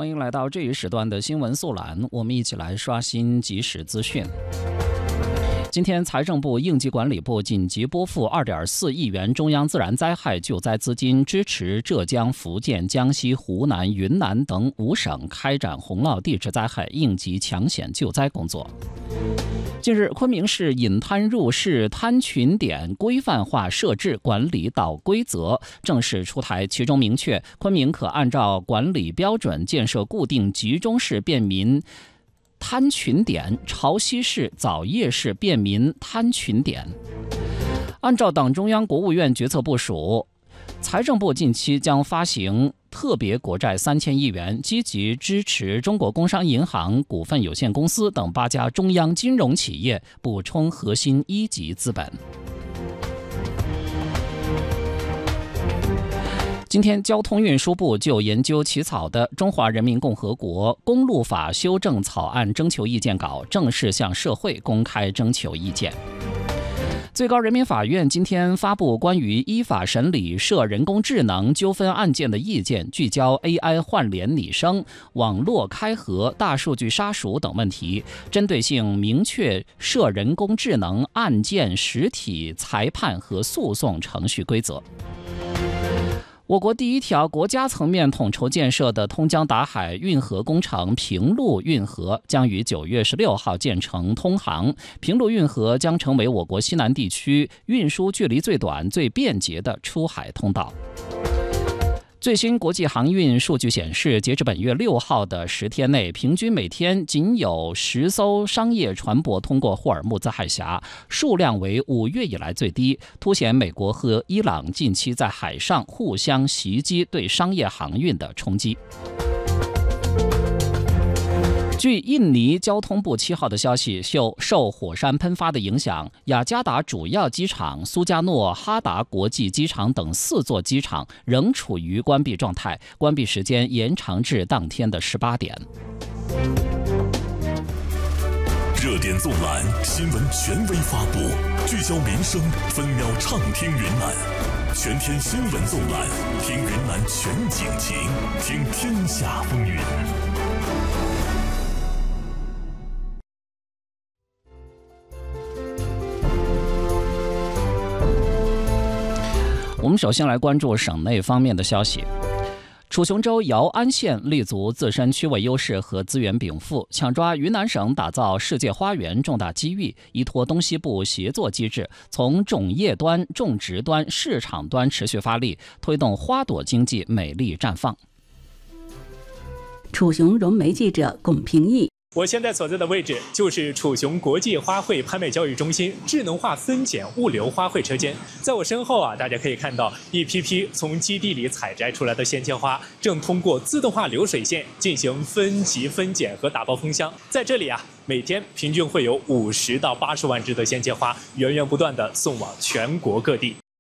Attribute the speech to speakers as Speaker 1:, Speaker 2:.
Speaker 1: 欢迎来到这一时段的新闻速览，我们一起来刷新即时资讯。今天，财政部、应急管理部紧急拨付2.4亿元中央自然灾害救灾资金，支持浙江、福建、江西、湖南、云南等5省开展洪涝地质灾害应急抢险救灾工作。近日，昆明市引滩入市滩群点规范化设置管理导规则正式出台，其中明确，昆明可按照管理标准建设固定集中式便民滩群点，潮汐式、早夜式便民滩群点。按照党中央、国务院决策部署，财政部近期将发行特别国债3000亿元，积极支持中国工商银行股份有限公司等8家中央金融企业补充核心一级资本。今天，交通运输部就研究起草的《中华人民共和国公路法》修正草案征求意见稿正式向社会公开征求意见。最高人民法院今天发布关于依法审理涉人工智能纠纷案件的意见，聚焦 AI 换脸拟声、网络开合、大数据杀熟等问题，针对性明确涉人工智能案件实体裁判和诉讼程序规则。我国第一条国家层面统筹建设的通江达海运河工程平陆运河将于9月16号建成通航。平陆运河将成为我国西南地区运输距离最短、最便捷的出海通道。最新国际航运数据显示，截至本月6号的10天内，平均每天仅有10艘商业船舶通过霍尔木兹海峡，数量为5月以来最低，凸显美国和伊朗近期在海上互相袭击对商业航运的冲击。据印尼交通部7号的消息，受火山喷发的影响，雅加达主要机场、苏加诺哈达国际机场等4座机场仍处于关闭状态，关闭时间延长至当天的18点。
Speaker 2: 热点纵览，新闻权威发布，聚焦民生，分秒畅听云南。全天新闻纵览，听云南全景情，听天下风云。
Speaker 1: 我们首先来关注省内方面的消息。楚雄州姚安县立足自身区位优势和资源禀赋，抢抓云南省打造世界花园重大机遇，依托东西部协作机制，从种业端、种植端、市场端持续发力，推动花朵经济美丽绽放。
Speaker 3: 楚雄融媒记者龚平义。
Speaker 4: 我现在所在的位置就是楚雄国际花卉拍卖交易中心智能化分拣物流花卉车间。在我身后大家可以看到一批批从基地里采摘出来的鲜切花，正通过自动化流水线进行分级分拣和打包封箱。在这里每天平均会有50到80万只的鲜切花源源不断地送往全国各地。